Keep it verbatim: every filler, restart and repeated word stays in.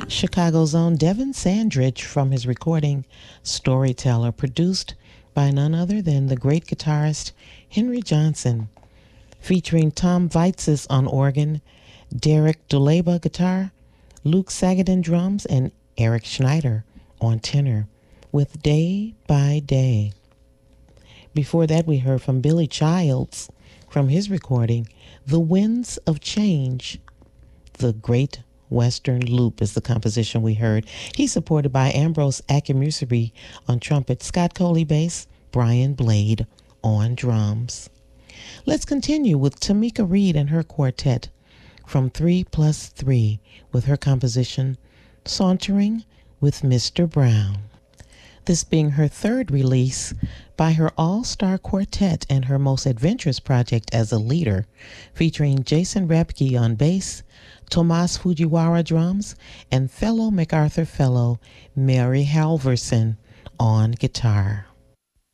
Chicago's own Devin Sandridge from his recording Storyteller, produced by none other than the great guitarist Henry Johnson, featuring Tom Vaitzes on organ, Derek Duleba guitar, Luke Sagadin drums, and Eric Schneider on tenor, with Day by Day. Before that, we heard from Billy Childs from his recording, The Winds of Change. The Great Western Loop is the composition we heard. He's supported by Ambrose Akinmusire on trumpet, Scott Coley bass, Brian Blade on drums. Let's continue with Tamika Reed and her quartet from three plus three with her composition, Sauntering with Mister Brown. This being her third release by her all-star quartet and her most adventurous project as a leader, featuring Jason Repke on bass, Tomas Fujiwara drums, and fellow MacArthur Fellow Mary Halverson on guitar.